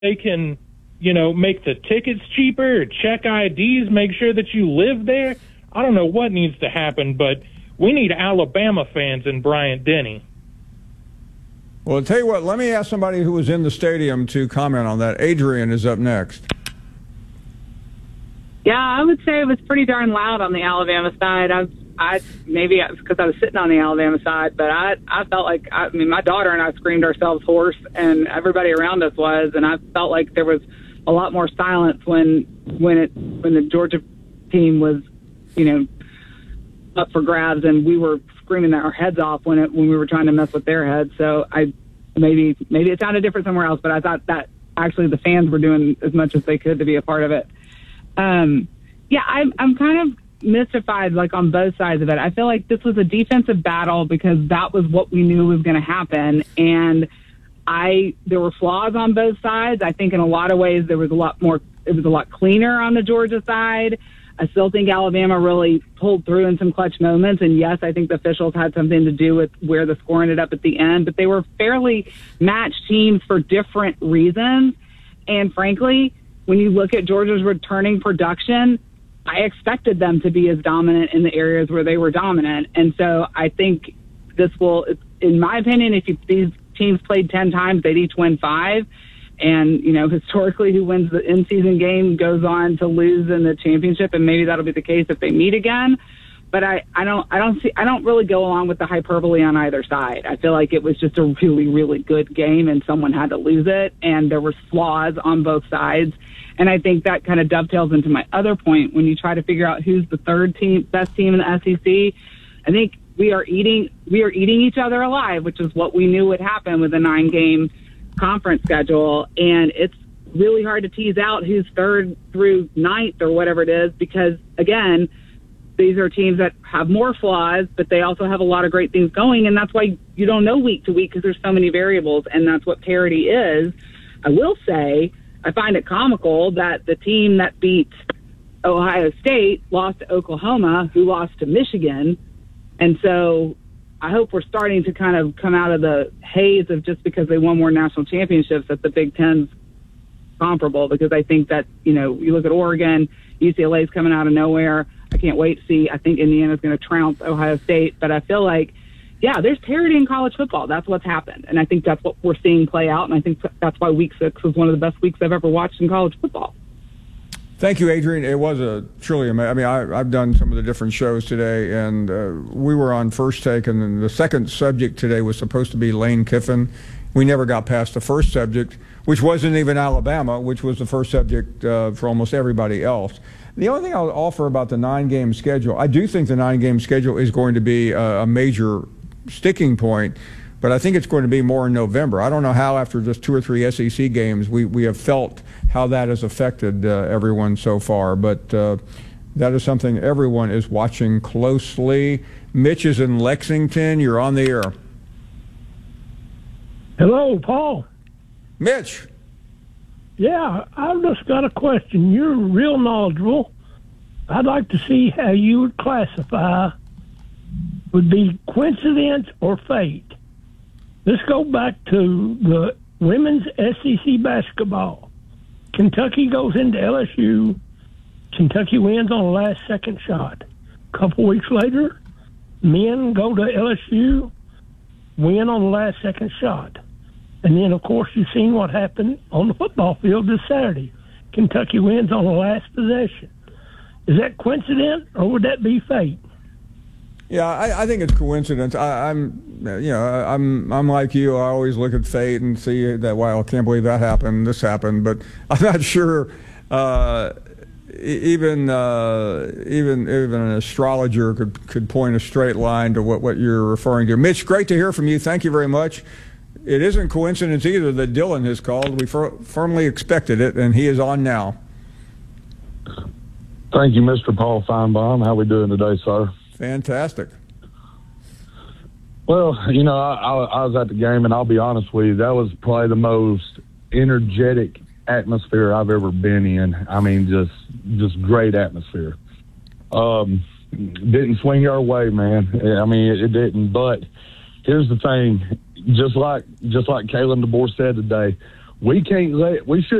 they can, make the tickets cheaper, check IDs, make sure that you live there. I don't know what needs to happen, but we need Alabama fans in Bryant-Denny. Well, I'll tell you what, let me ask somebody who was in the stadium to comment on that. Adrian is up next. Yeah, I would say it was pretty darn loud on the Alabama side. Maybe it's because I was sitting on the Alabama side, but I felt like, my daughter and I screamed ourselves hoarse, and everybody around us was, and I felt like there was a lot more silence when the Georgia team was, up for grabs, and we were screaming our heads off when we were trying to mess with their heads. So maybe it sounded different somewhere else, but I thought that actually the fans were doing as much as they could to be a part of it. I'm kind of mystified, like, on both sides of it. I feel like this was a defensive battle because that was what we knew was going to happen, and there were flaws on both sides. I think in a lot of ways it was a lot cleaner on the Georgia side. I still think Alabama really pulled through in some clutch moments, and yes, I think the officials had something to do with where the score ended up at the end, but they were fairly matched teams for different reasons. And frankly, when you look at Georgia's returning production, I expected them to be as dominant in the areas where they were dominant. And so I think this will, in my opinion, if these teams played 10 times, they'd each win 5. And, historically, who wins the in-season game goes on to lose in the championship, and maybe that'll be the case if they meet again. But I don't really go along with the hyperbole on either side. I feel like it was just a really, really good game, and someone had to lose it, and there were flaws on both sides. And I think that kind of dovetails into my other point. When you try to figure out who's the best team in the SEC, I think we are eating each other alive, which is what we knew would happen with a 9-game conference schedule. And it's really hard to tease out who's 3rd through 9th or whatever it is, because, again, these are teams that have more flaws, but they also have a lot of great things going, and that's why you don't know week to week because there's so many variables, and that's what parity is. I will say I find it comical that the team that beat Ohio State lost to Oklahoma, who lost to Michigan, and so I hope we're starting to kind of come out of the haze of just because they won more national championships that the Big Ten's comparable, because I think that, you look at Oregon, UCLA's coming out of nowhere. I can't wait to see. I think Indiana's going to trounce Ohio State, but I feel like, there's parity in college football. That's what's happened, and I think that's what we're seeing play out, and I think that's why Week 6 was one of the best weeks I've ever watched in college football. Thank you, Adrian. It was truly amazing. I've done some of the different shows today, and we were on First Take, and then the second subject today was supposed to be Lane Kiffin. We never got past the first subject, which wasn't even Alabama, which was the first subject for almost everybody else. The only thing I'll offer about the 9-game schedule, I do think the 9-game schedule is going to be a major sticking point, but I think it's going to be more in November. I don't know how after just 2 or 3 SEC games we have felt how that has affected everyone so far, but that is something everyone is watching closely. Mitch is in Lexington. You're on the air. Hello, Paul. Mitch. Yeah, I've just got a question. You're real knowledgeable. I'd like to see how you would classify, would be coincidence or fate. Let's go back to the women's SEC basketball. Kentucky goes into LSU. Kentucky wins on the last second shot. A couple weeks later, men go to LSU, win on the last second shot. And then, of course, you've seen what happened on the football field this Saturday. Kentucky wins on the last possession. Is that coincidence, or would that be fate? Yeah, I think it's coincidence. I'm like you. I always look at fate and see that. Wow, I can't believe that happened. This happened, but I'm not sure. Even an astrologer could point a straight line to what you're referring to. Mitch, great to hear from you. Thank you very much. It isn't coincidence either that Dylan has called. We firmly expected it, and he is on now. Thank you, Mr. Paul Feinbaum. How we doing today, sir? Fantastic. Well, I was at the game, and I'll be honest with you, that was probably the most energetic atmosphere I've ever been in. I mean, just great atmosphere. Didn't swing our way, man. I mean, it didn't. But here's the thing. Just like Kalen DeBoer said today, we can't we should